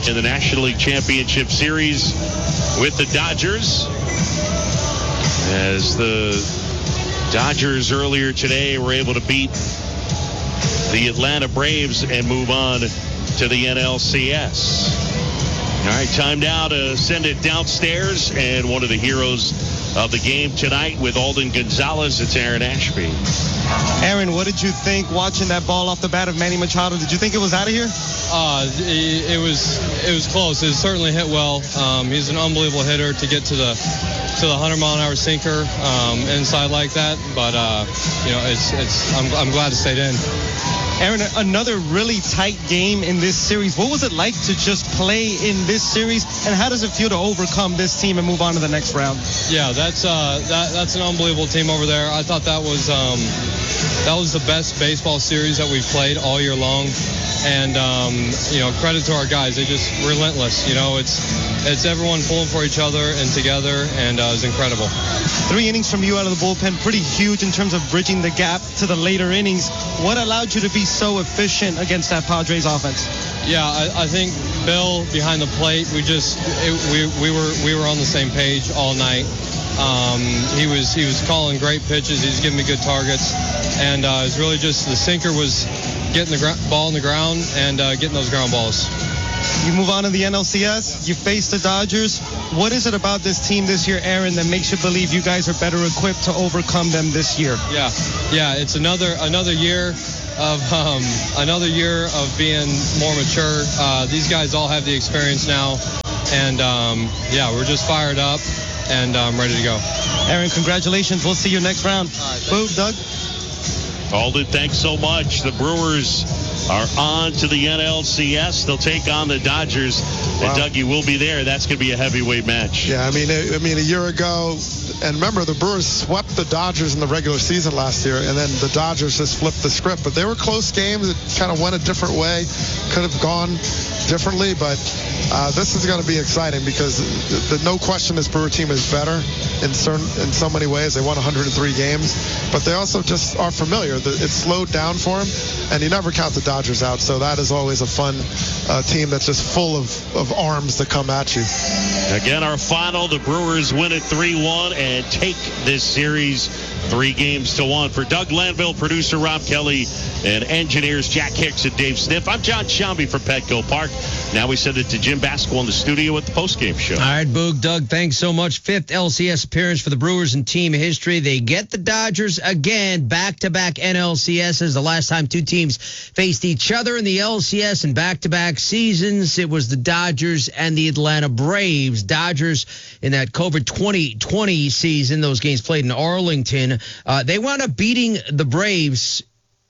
in the National League Championship Series with the Dodgers. As the Dodgers earlier today were able to beat the Atlanta Braves and move on to the NLCS. All right, time now to send it downstairs, and one of the heroes of the game tonight with Alden Gonzalez, it's Aaron Ashby. Aaron, what did you think watching that ball off the bat of Manny Machado? Did you think it was out of here? It was close. It certainly hit well. He's an unbelievable hitter to get to the 100-mile-an-hour sinker inside like that. But I'm glad it stayed in. Aaron, another really tight game in this series. What was it like to just play in this series, and how does it feel to overcome this team and move on to the next round? Yeah, that's an unbelievable team over there. I thought that was the best baseball series that we've played all year long, and credit to our guys. They're just relentless. It's everyone pulling for each other and together, and it's incredible. 3 innings from you out of the bullpen, pretty huge in terms of bridging the gap to the later innings. What allowed you to be so efficient against that Padres offense? Yeah, I think Bill behind the plate, we were on the same page all night. He was calling great pitches. He was giving me good targets, and it was really just the sinker was getting the ball in the ground and getting those ground balls. You move on to the NLCS. You face the Dodgers. What is it about this team this year, Aaron, that makes you believe you guys are better equipped to overcome them this year? Yeah. It's another year of being more mature. These guys all have the experience now, and we're just fired up and ready to go. Aaron, congratulations. We'll see you next round. Boo, Doug. Alden, thanks so much. The Brewers are on to the NLCS. They'll take on the Dodgers. Wow. And Doug, you will be there. That's going to be a heavyweight match. Yeah, I mean, a year ago, and remember, the Brewers swept the Dodgers in the regular season last year, and then the Dodgers just flipped the script. But they were close games. It kind of went a different way. Could have gone differently, but this is going to be exciting because no question this Brewer team is better in so many ways. They won 103 games, but they also just are familiar. It's slowed down for them, and you never count the Dodgers out, so that is always a fun team that's just full of arms that come at you. Again, our final, the Brewers win it 3-1 and take this series 3-1. For Doug Lanville, producer Rob Kelly, and engineers Jack Hicks and Dave Sniff, I'm John Shambi for Petco Park. Now we send it to Jim Basco in the studio with the postgame show. All right, Boog, Doug, thanks so much. 5th LCS appearance for the Brewers in team history. They get the Dodgers again, back-to-back NLCSs. The last time 2 teams faced each other in the LCS in back-to-back seasons, it was the Dodgers and the Atlanta Braves. Dodgers in that COVID 2020 season, those games played in Arlington. They wound up beating the Braves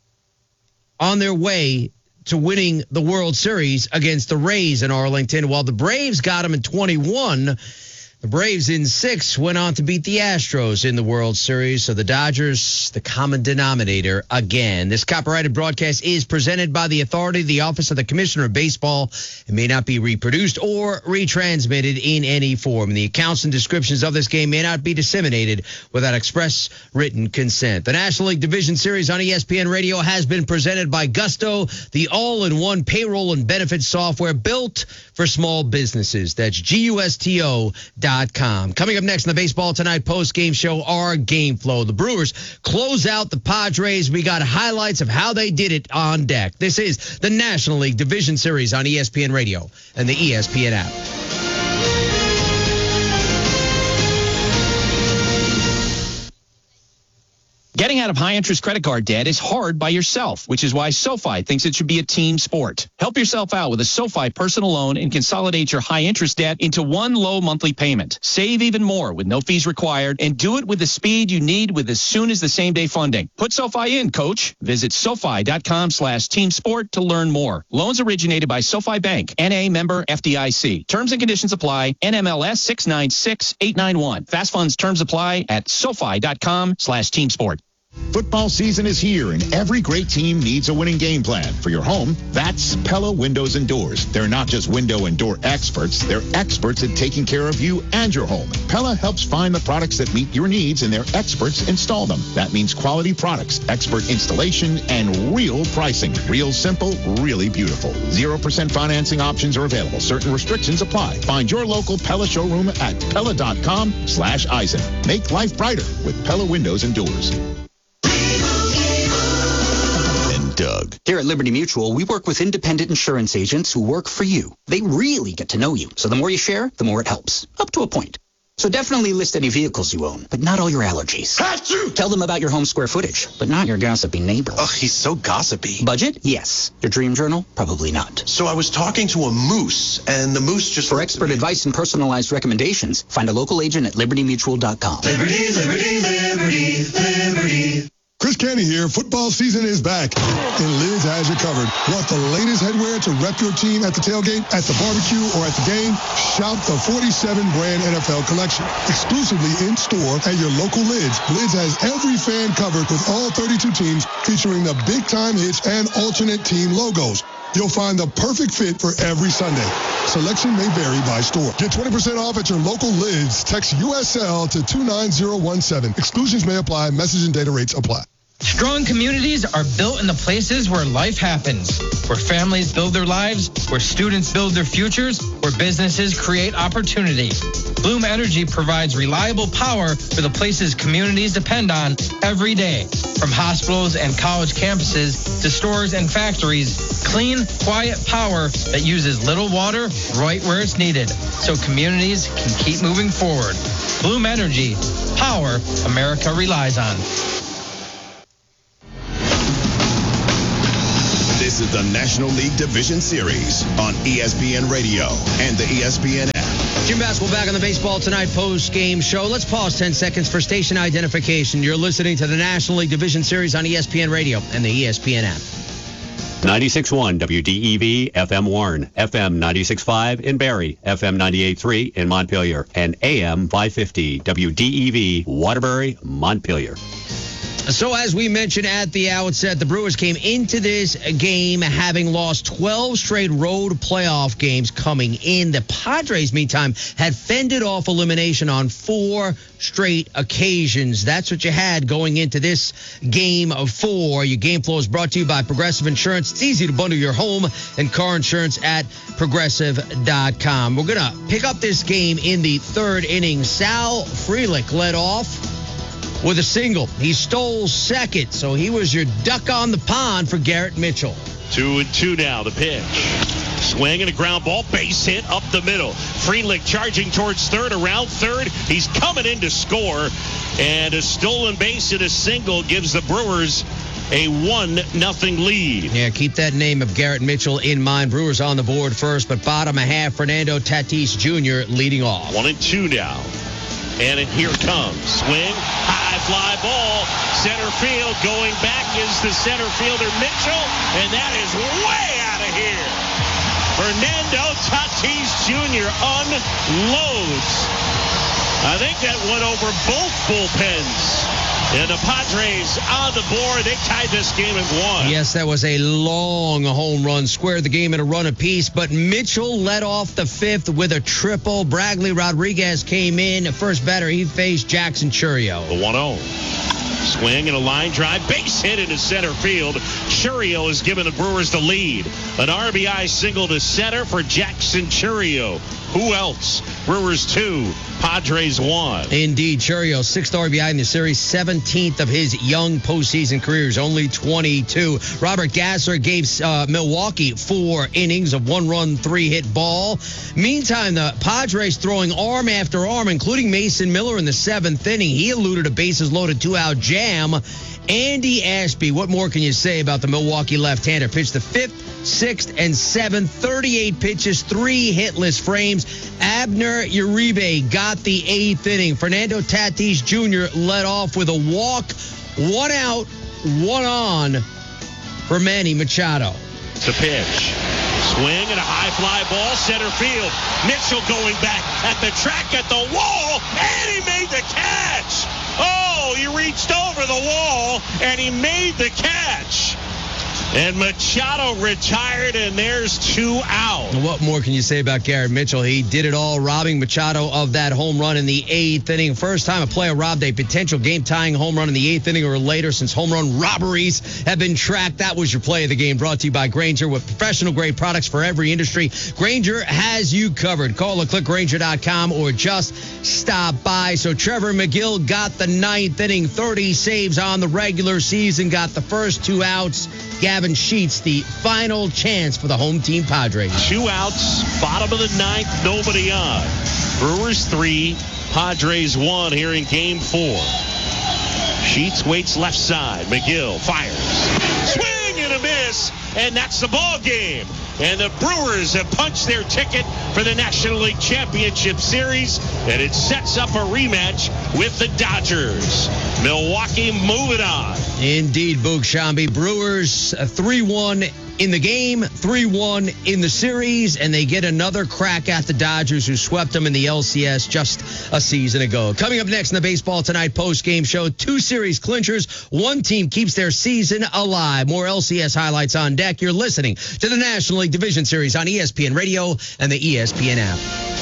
on their way to winning the World Series against the Rays in Arlington. While the Braves got them in 21, the Braves in 6 went on to beat the Astros in the World Series. So the Dodgers, the common denominator again. This copyrighted broadcast is presented by the authority, the Office of the Commissioner of Baseball. It may not be reproduced or retransmitted in any form. The accounts and descriptions of this game may not be disseminated without express written consent. The National League Division Series on ESPN Radio has been presented by Gusto, the all-in-one payroll and benefits software built for small businesses. That's GUSTO.com. Coming up next in the Baseball Tonight post-game show, our game flow. The Brewers close out the Padres. We got highlights of how they did it on deck. This is the National League Division Series on ESPN Radio and the ESPN app. Getting out of high-interest credit card debt is hard by yourself, which is why SoFi thinks it should be a team sport. Help yourself out with a SoFi personal loan and consolidate your high-interest debt into one low monthly payment. Save even more with no fees required, and do it with the speed you need with as soon as the same-day funding. Put SoFi in, coach. Visit SoFi.com/team sport to learn more. Loans originated by SoFi Bank, N.A. member FDIC. Terms and conditions apply. NMLS 696891. Fast funds terms apply at SoFi.com/team sport. Football season is here, and every great team needs a winning game plan. For your home, that's Pella Windows and Doors. They're not just window and door experts. They're experts at taking care of you and your home. Pella helps find the products that meet your needs, and their experts install them. That means quality products, expert installation, and real pricing. Real simple, really beautiful. 0% financing options are available. Certain restrictions apply. Find your local Pella showroom at Pella.com/Eisen. Make life brighter with Pella Windows and Doors. Doug. Here at Liberty Mutual, we work with independent insurance agents who work for you. They really get to know you. So the more you share, the more it helps. Up to a point. So definitely list any vehicles you own, but not all your allergies. Achoo! Tell them about your home square footage, but not your gossipy neighbor. Ugh, he's so gossipy. Budget? Yes. Your dream journal? Probably not. So I was talking to a moose, and the moose just... For expert advice and personalized recommendations, find a local agent at libertymutual.com. Liberty, liberty, liberty, liberty. Chris Canty here. Football season is back, and Lids has you covered. Want the latest headwear to rep your team at the tailgate, at the barbecue, or at the game? Shop the 47 brand NFL collection. Exclusively in store at your local Lids. Lids has every fan covered with all 32 teams, featuring the big time hits and alternate team logos. You'll find the perfect fit for every Sunday. Selection may vary by store. Get 20% off at your local Lids. Text USL to 29017. Exclusions may apply. Message and data rates apply. Strong communities are built in the places where life happens, where families build their lives, where students build their futures, where businesses create opportunity. Bloom Energy provides reliable power for the places communities depend on every day. From hospitals and college campuses to stores and factories, clean, quiet power that uses little water right where it's needed, so communities can keep moving forward. Bloom Energy, power America relies on. This is the National League Division Series on ESPN Radio and the ESPN app. Jim Basketball back on the Baseball Tonight post-game show. Let's pause 10 seconds for station identification. You're listening to the National League Division Series on ESPN Radio and the ESPN app. 96.1 WDEV, FM Warren, FM 96.5 in Barrie, FM 98.3 in Montpelier, and AM 550 WDEV, Waterbury, Montpelier. So as we mentioned at the outset, the Brewers came into this game having lost 12 straight road playoff games coming in. The Padres, meantime, had fended off elimination on 4 straight occasions. That's what you had going into this game of 4. Your game flow is brought to you by Progressive Insurance. It's easy to bundle your home and car insurance at Progressive.com. We're going to pick up this game in the 3rd inning. Sal Frelick led off with a single. He stole second, so he was your duck on the pond for Garrett Mitchell. 2-2 now, the pitch. Swing and a ground ball, base hit up the middle. Frelick charging towards third, around third. He's coming in to score, and a stolen base and a single gives the Brewers a 1-0 lead. Yeah, keep that name of Garrett Mitchell in mind. Brewers on the board first, but bottom a half, Fernando Tatis Jr. leading off. 1-2 now. And here comes. Swing, high fly ball, center field. Going back is the center fielder Mitchell, and that is way out of here. Fernando Tatis Jr. unloads. I think that went over both bullpens. And the Padres on the board. They tied this game at 1. Yes, that was a long home run. Squared the game in a run apiece. But Mitchell led off the 5th with a triple. Bradley Rodriguez came in. First batter, he faced Jackson Chourio. The 1-0. Swing and a line drive. Base hit into center field. Chourio has given the Brewers the lead. An RBI single to center for Jackson Chourio. Who else? Brewers 2, Padres 1. Indeed, Chourio, 6th RBI in the series, 17th of his young postseason careers, only 22. Robert Gasser gave Milwaukee 4 innings of 1-run, 3-hit ball. Meantime, the Padres throwing arm after arm, including Mason Miller in the 7th inning. He eluded a bases-loaded 2-out jam. Andy Ashby, what more can you say about the Milwaukee left-hander? Pitched the 5th, 6th, and 7th, 38 pitches, 3 hitless frames. Abner Uribe got the 8th inning. Fernando Tatis Jr. led off with a walk, 1 out, 1 on for Manny Machado. The pitch. Swing and a high fly ball, center field. Mitchell going back at the track, at the wall, and he made the catch. Oh, he reached over the wall, and he made the catch. And Machado retired, and there's 2 out. What more can you say about Garrett Mitchell? He did it all, robbing Machado of that home run in the 8th inning. First time a player robbed a potential game-tying home run in the 8th inning or later since home run robberies have been tracked. That was your play of the game, brought to you by Grainger. With professional-grade products for every industry, Grainger has you covered. Call or click Grainger.com or just stop by. So Trevor McGill got the 9th inning, 30 saves on the regular season, got the first 2 outs. Gavin Sheets, the final chance for the home team Padres. 2 outs, bottom of the 9th, nobody on. Brewers 3, Padres 1 here in game 4. Sheets waits left side. McGill fires. Swing and a miss, and that's the ball game. And the Brewers have punched their ticket for the National League Championship Series, and it sets up a rematch with the Dodgers. Milwaukee moving on. Indeed, Boog Shambi. Brewers 3-1 in the game, 3-1 in the series, and they get another crack at the Dodgers, who swept them in the LCS just a season ago. Coming up next in the Baseball Tonight post-game show, 2 series clinchers. One team keeps their season alive. More LCS highlights on deck. You're listening to the National League Division Series on ESPN Radio and the ESPN app.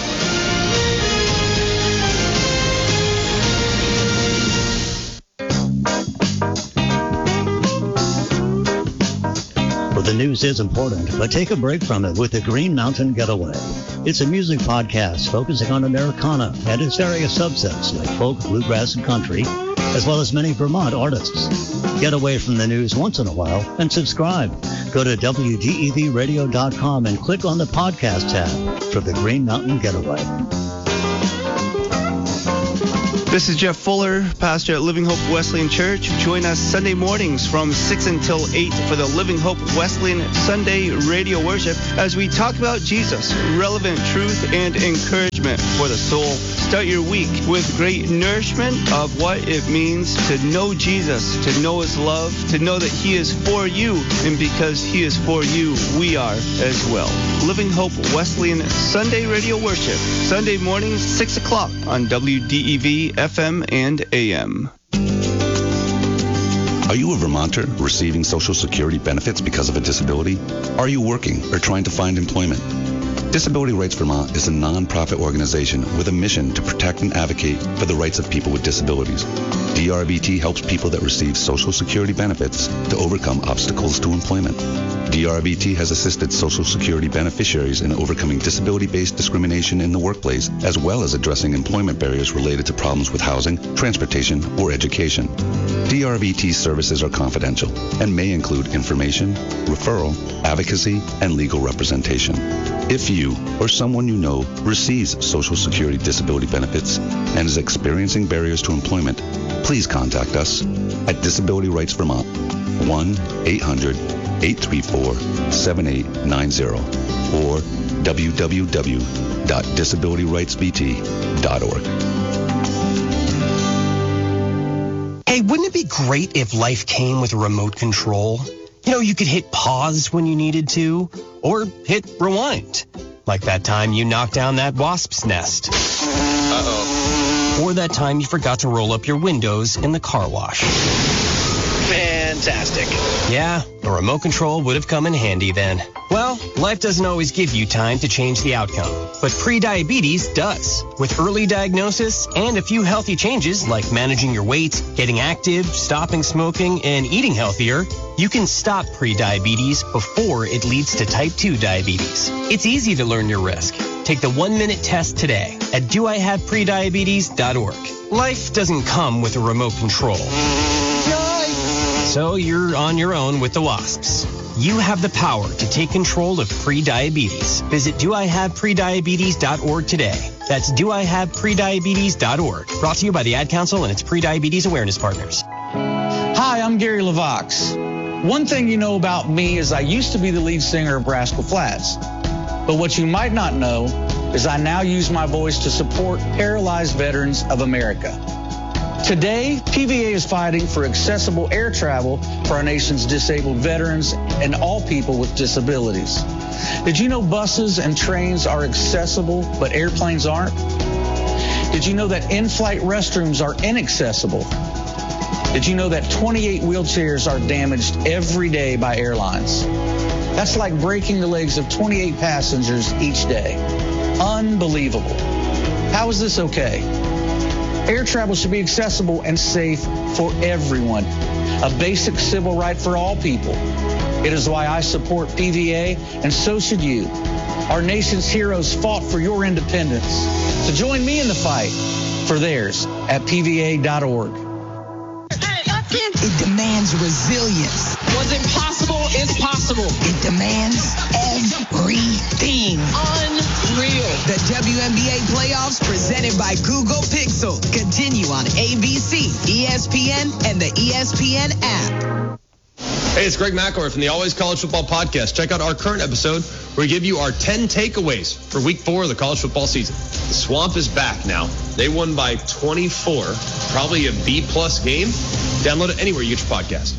The news is important, but take a break from it with the Green Mountain Getaway. It's a music podcast focusing on Americana and its various subsets like folk, bluegrass, and country, as well as many Vermont artists. Get away from the news once in a while and subscribe. Go to WDEVradio.com and click on the podcast tab for the Green Mountain Getaway. This is Jeff Fuller, pastor at Living Hope Wesleyan Church. Join us Sunday mornings from 6 until 8 for the Living Hope Wesleyan Sunday radio worship as we talk about Jesus, relevant truth and encouragement for the soul. Start your week with great nourishment of what it means to know Jesus, to know his love, to know that he is for you, and because he is for you, we are as well. Living Hope Wesleyan Sunday radio worship, Sunday mornings, 6 o'clock on WDEV FM and AM. Are you a Vermonter receiving Social Security benefits because of a disability? Are you working or trying to find employment? Disability Rights Vermont is a non-profit organization with a mission to protect and advocate for the rights of people with disabilities. DRVT helps people that receive Social Security benefits to overcome obstacles to employment. DRVT has assisted Social Security beneficiaries in overcoming disability-based discrimination in the workplace, as well as addressing employment barriers related to problems with housing, transportation, or education. DRVT services are confidential and may include information, referral, advocacy, and legal representation. If you or someone you know receives Social Security disability benefits and is experiencing barriers to employment, please contact us at Disability Rights Vermont, 1-800-834-7890 or www.disabilityrightsvt.org. Hey, wouldn't it be great if life came with a remote control? You know, you could hit pause when you needed to, or hit rewind. Like that time you knocked down that wasp's nest. Uh-oh. Or that time you forgot to roll up your windows in the car wash. Fantastic. Yeah, a remote control would have come in handy then. Well, life doesn't always give you time to change the outcome, but prediabetes does. With early diagnosis and a few healthy changes like managing your weight, getting active, stopping smoking, and eating healthier, you can stop prediabetes before it leads to type 2 diabetes. It's easy to learn your risk. Take the 1-minute test today at doihaveprediabetes.org. Life doesn't come with a remote control. So you're on your own with the wasps. You have the power to take control of prediabetes. Visit doihaveprediabetes.org today. That's doihaveprediabetes.org. Brought to you by the Ad Council and its Prediabetes Awareness Partners. Hi, I'm Gary LaVox. One thing you know about me is I used to be the lead singer of Rascal Flatts. But what you might not know is I now use my voice to support Paralyzed Veterans of America. Today, PVA is fighting for accessible air travel for our nation's disabled veterans and all people with disabilities. Did you know buses and trains are accessible, but airplanes aren't? Did you know that in-flight restrooms are inaccessible? Did you know that 28 wheelchairs are damaged every day by airlines? That's like breaking the legs of 28 passengers each day. Unbelievable. How is this okay? Air travel should be accessible and safe for everyone. A basic civil right for all people. It is why I support PVA, and so should you. Our nation's heroes fought for your independence. So join me in the fight for theirs at PVA.org. It demands resilience. What's impossible is possible. It demands everything. Unreal. The WNBA playoffs presented by Google Pixel continue on ABC, ESPN, and the ESPN app. Hey, it's Greg McElroy from the Always College Football Podcast. Check out our current episode where we give you our 10 takeaways for Week 4 of the college football season. The Swamp is back now. They won by 24. Probably a B-plus game. Download it anywhere you get your podcast.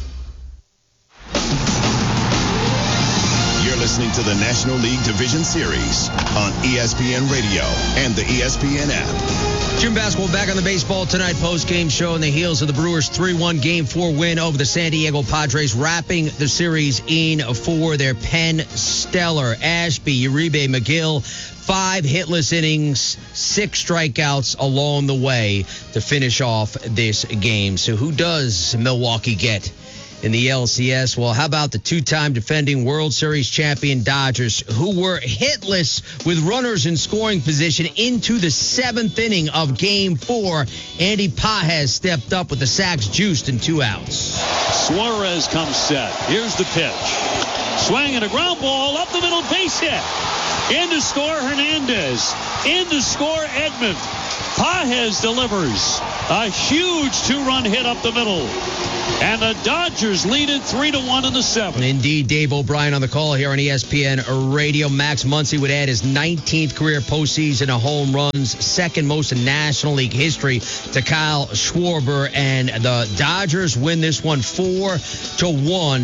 You're listening to the National League Division Series on ESPN Radio and the ESPN app. Jim Basketball back on the baseball tonight post-game show on the heels of the Brewers' 3-1 Game 4 win over the San Diego Padres, wrapping the series in for their Penn Stellar. Ashby, Uribe, McGill, 5 hitless innings, 6 strikeouts along the way to finish off this game. So who does Milwaukee get in the LCS? Well, how about the 2-time defending World Series champion Dodgers, who were hitless with runners in scoring position into the 7th inning of Game 4. Andy Pages stepped up with the sacks juiced in 2 outs. Suarez comes set. Here's the pitch. Swing and a ground ball up the middle, base hit. In to score Hernandez. In to score Edman. Pages delivers a huge 2-run hit up the middle. And the Dodgers lead it 3-1 in the 7th. Indeed, Dave O'Brien on the call here on ESPN Radio. Max Muncy would add his 19th career postseason of home runs, second most in National League history to Kyle Schwarber. And the Dodgers win this one 4-1.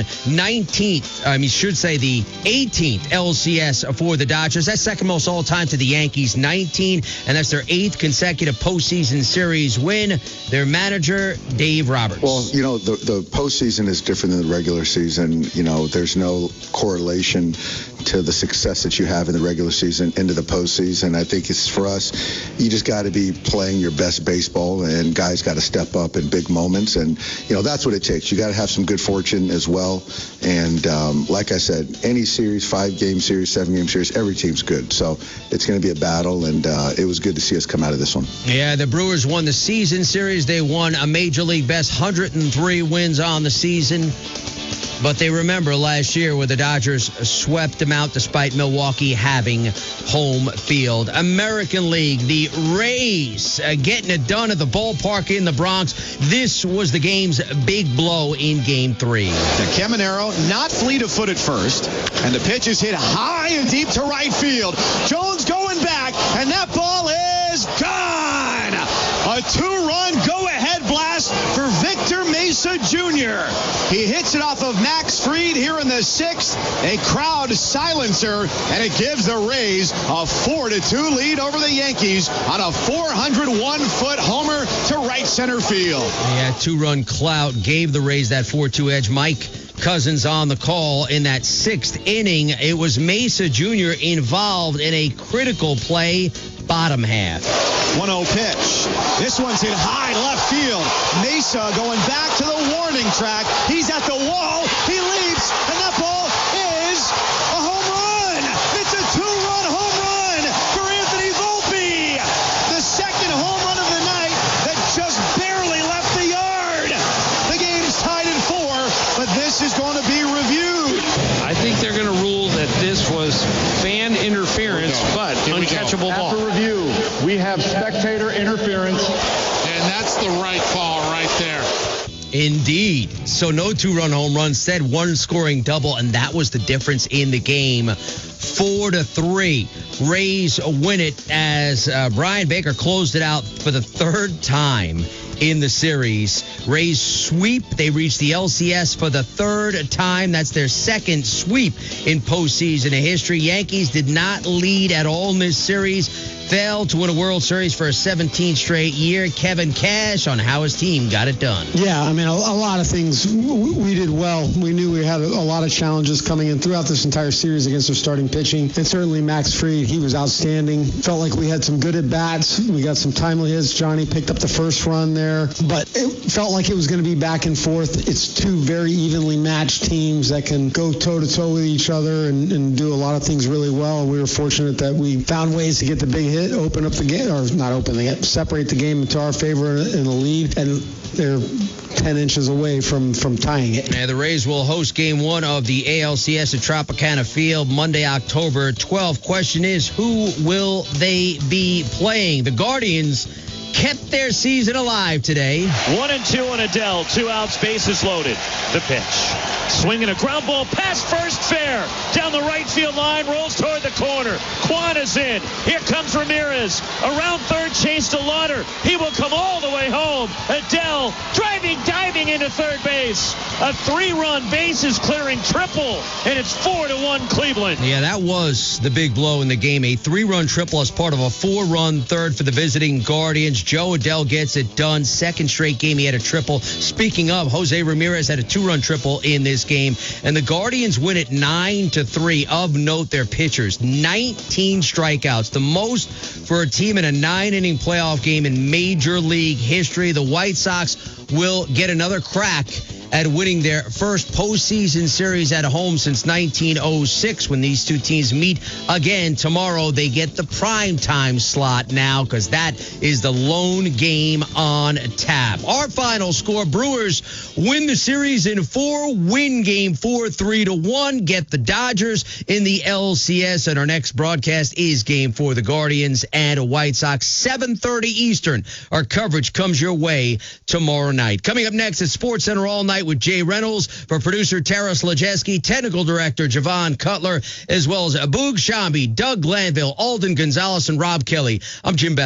19th, the 18th LCS for the Dodgers. That's second most all time to the Yankees, 19. And that's their 8th consecutive postseason series win. Their manager, Dave Roberts. Well, the postseason is different than the regular season. There's no correlation to the success that you have in the regular season into the postseason. I think it's for us, you just got to be playing your best baseball, and guys got to step up in big moments. And, that's what it takes. You got to have some good fortune as well. And like I said, any series, 5-game series, 7-game series, every team's good. So it's going to be a battle, and it was good to see us come out of this one. Yeah, the Brewers won the season series. They won a Major League best 103 wins on the season. But they remember last year where the Dodgers swept them out despite Milwaukee having home field. American League, the Rays getting it done at the ballpark in the Bronx. This was the game's big blow in Game 3. Caminero not fleet of foot at first, and the pitch is hit high and deep to right field. Jones going back, and that ball is gone. A 2-run go-ahead blast for Victor Mesa Jr. He hits it off of Max Fried here in the 6th. A crowd silencer, and it gives the Rays a 4-2 lead over the Yankees on a 401-foot homer to right center field. Yeah, 2-run clout gave the Rays that 4-2 edge. Mike Cousins on the call in that 6th inning. It was Mesa Jr. involved in a critical play, bottom half. 1-0 pitch. This one's hit high left field. Mesa going back to the warning track. He's at the wall. He leaps, and that ball is a home run. It's a 2-run home run for Anthony Volpe. The second home run of the night that just barely left the yard. The game's tied at 4, but this is going to be reviewed. I think they're going to rule that this was fan interference, but uncatchable ball. After review, we have spectator interference. And that's the right call right there. Indeed. So no 2-run home run, instead 1 scoring double, and that was the difference in the game. 4-3. Rays win it as Brian Baker closed it out for the 3rd time in the series. Rays sweep. They reach the LCS for the third time. That's their second sweep in postseason history. Yankees did not lead at all in this series. Failed to win a World Series for a 17th straight year. Kevin Cash on how his team got it done. Yeah, I mean, a lot of things we did well. We knew we had a lot of challenges coming in throughout this entire series against our starting pitching. And certainly Max Fried, he was outstanding. Felt like we had some good at-bats. We got some timely hits. Johnny picked up the first run there. But it felt like it was going to be back and forth. It's two very evenly matched teams that can go toe-to-toe with each other and do a lot of things really well. And we were fortunate that we found ways to get the big hit, open up the game, or not open the game, separate the game into our favor in the lead, and they're 10 inches away from tying it. And the Rays will host Game 1 of the ALCS at Tropicana Field Monday, October 12th. Question is, who will they be playing? The Guardians kept their season alive today. 1-2 on Adele. 2 outs, bases loaded. The pitch. Swinging a ground ball past first, fair. Down the right field line, rolls toward the corner. Kwan is in. Here comes Ramirez. Around third, chase to Lauder. He will come all the way home. Adele driving, diving into third base. A 3-run bases clearing triple, and it's 4-1 Cleveland. Yeah, that was the big blow in the game. A 3-run triple as part of a 4-run third for the visiting Guardians. Joe Adele gets it done. Second straight game he had a triple. Speaking of, Jose Ramirez had a 2-run triple in this game, and the Guardians win it 9-3. Of note, their pitchers, 19 strikeouts, the most for a team in a 9-inning playoff game in Major League history. The White Sox will get another crack at winning their first postseason series at home since 1906, when these two teams meet again tomorrow. They get the primetime slot now because that is the lone game on tap. Our final score, Brewers win the series in 4, win Game 4 3-1, get the Dodgers in the LCS, and our next broadcast is Game 4, the Guardians and White Sox, 7:30 Eastern. Our coverage comes your way tomorrow night. Coming up next at Sports Center All Night with Jay Reynolds, for producer Tara Slajeski, technical director Javon Cutler, as well as Aboog Shambi, Doug Glanville, Alden Gonzalez, and Rob Kelly. I'm Jim Bauer.